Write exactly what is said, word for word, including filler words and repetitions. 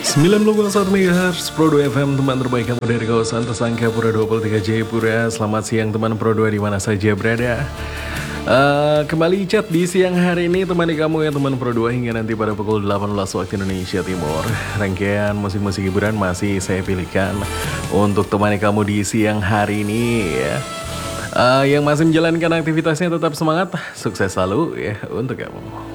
sembilan puluh koma satu MHz Pro dua F M, teman terbaik kamu dari kawasan Tersangkapura dua puluh tiga Jayapura. Selamat siang teman Pro dua di mana saja berada. Uh, kembali chat di siang hari ini temani kamu ya teman Pro dua hingga nanti pada pukul delapan belas waktu Indonesia Timur. Rangkaian musik-musik hiburan masih saya pilihkan untuk temani kamu di siang hari ini ya. Uh, yang masih menjalankan aktivitasnya tetap semangat, sukses selalu ya untuk kamu.